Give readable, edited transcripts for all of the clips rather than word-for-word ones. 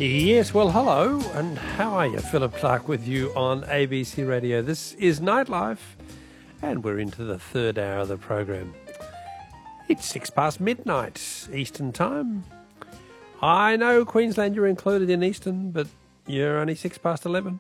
Yes, well, hello, and how are you? Philip Clark with you on ABC Radio. This is Nightlife, and we're into the third hour of the program. It's 6 past midnight Eastern Time. I know Queensland, you're included in Eastern, but you're only 6 past 11.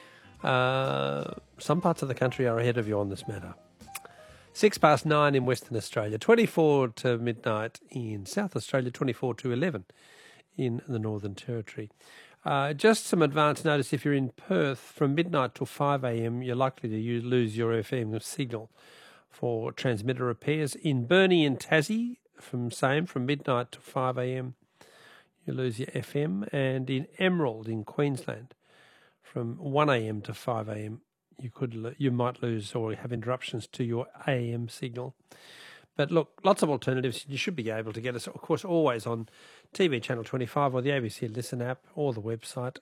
Some parts of the country are ahead of you on this matter. 6 past 9 in Western Australia, 24 to midnight in South Australia, 24 to 11 in the Northern Territory. Just some advance notice, if you're in Perth, from midnight till 5 a.m, you're likely to lose your FM signal for transmitter repairs. In Burnie and Tassie, from midnight to 5 a.m, you lose your FM. And in Emerald in Queensland, from 1 a.m. to 5 a.m, you might lose or have interruptions to your AM signal. But look, lots of alternatives. You should be able to get us, of course, always on TV Channel 25 or the ABC Listen app or the website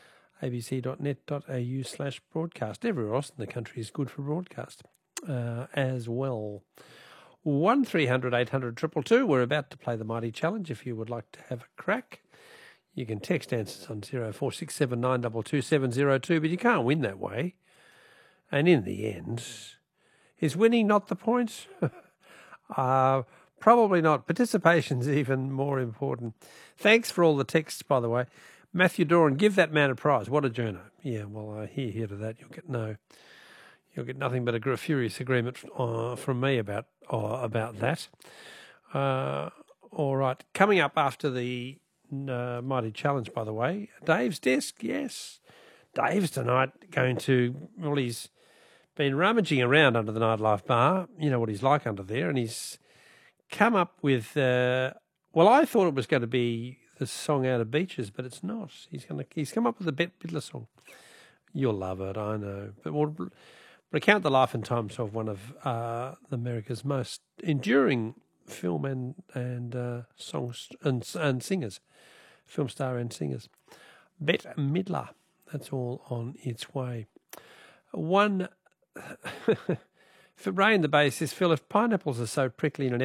abc.net.au/broadcast. Everywhere else in the country is good for broadcast as well. 1300 800 222. We're about to play the Mighty Challenge. If you would like to have a crack, you can text answers on 0467 922 702, but you can't win that way. And in the end, is winning not the point? Probably not. Participation's even more important. Thanks for all the texts, by the way. Matthew Doran, give that man a prize. What a journo. Yeah, well, I hear to that. You'll get nothing but a furious agreement from me about that. All right. Coming up after the Mighty Challenge, by the way, Dave's desk. Yes, Dave's tonight he's been rummaging around under the Nightlife bar. You know what he's like under there, and he's come up with. I thought it was going to be the song Out of Beaches, but it's not. He's come up with a Bette Midler song. You'll love it, I know. But we'll recount the life and times of one of America's most enduring film and songs and singers, film star and singers, Bette Midler. That's all on its way. For Ray in the Bay says, Phil, if pineapples are so prickly in an